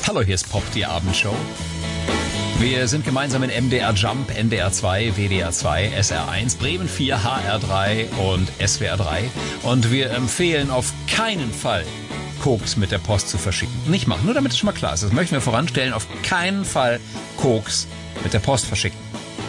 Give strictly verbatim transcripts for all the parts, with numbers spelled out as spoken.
Hallo, hier ist Pop, die Abendshow. Wir sind gemeinsam in M D R Jump, N D R zwei, W D R zwei, S R eins, Bremen vier, H R drei und S W R drei. Und wir empfehlen auf keinen Fall, Koks mit der Post zu verschicken. Nicht machen, nur damit es schon mal klar ist. Das möchten wir voranstellen, auf keinen Fall Koks mit der Post verschicken.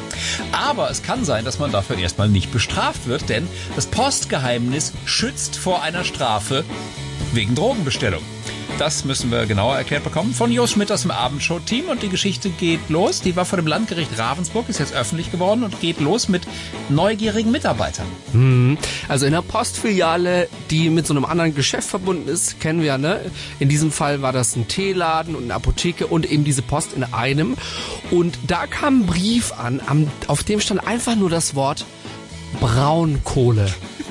Aber es kann sein, dass man dafür erstmal nicht bestraft wird, denn das Postgeheimnis schützt vor einer Strafe wegen Drogenbestellung. Das müssen wir genauer erklärt bekommen von Jos Schmidt aus dem Abendshow-Team. Und die Geschichte geht los. Die war vor dem Landgericht Ravensburg, ist jetzt öffentlich geworden und geht los mit neugierigen Mitarbeitern. Hm. Also in der Postfiliale, die mit so einem anderen Geschäft verbunden ist, kennen wir ja, ne? In diesem Fall war das ein Teeladen und eine Apotheke und eben diese Post in einem. Und da kam ein Brief an, auf dem stand einfach nur das Wort Braunkohle.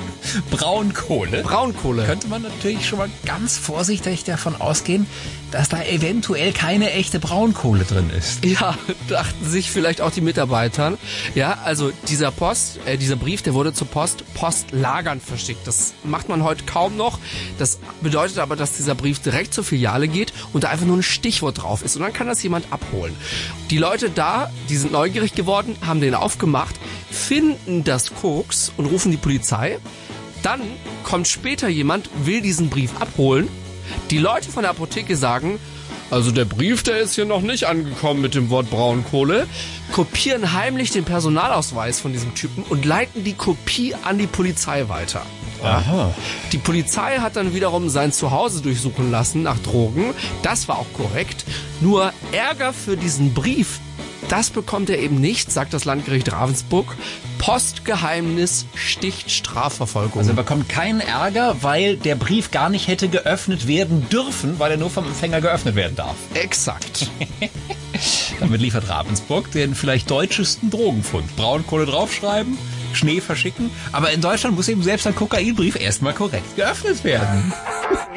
Braunkohle. Braunkohle. Könnte man natürlich schon mal ganz vorsichtig davon ausgehen, dass da eventuell keine echte Braunkohle drin ist. Ja, dachten sich vielleicht auch die Mitarbeiter. Ja, also dieser Post, äh, dieser Brief, der wurde zur Post Postlagern verschickt. Das macht man heute kaum noch. Das bedeutet aber, dass dieser Brief direkt zur Filiale geht und da einfach nur ein Stichwort drauf ist. Und dann kann das jemand abholen. Die Leute da, die sind neugierig geworden, haben den aufgemacht, finden das Koks und rufen die Polizei. Dann kommt später jemand, will diesen Brief abholen. Die Leute von der Apotheke sagen, also der Brief, der ist hier noch nicht angekommen mit dem Wort Braunkohle, kopieren heimlich den Personalausweis von diesem Typen und leiten die Kopie an die Polizei weiter. Aha. Die Polizei hat dann wiederum sein Zuhause durchsuchen lassen nach Drogen. Das war auch korrekt. Nur Ärger für diesen Brief, das bekommt er eben nicht, sagt das Landgericht Ravensburg. Postgeheimnis sticht Strafverfolgung. Also er bekommt keinen Ärger, weil der Brief gar nicht hätte geöffnet werden dürfen, weil er nur vom Empfänger geöffnet werden darf. Exakt. Damit liefert Ravensburg den vielleicht deutschesten Drogenfund. Braunkohle draufschreiben, Schnee verschicken. Aber in Deutschland muss eben selbst ein Kokainbrief erstmal korrekt geöffnet werden.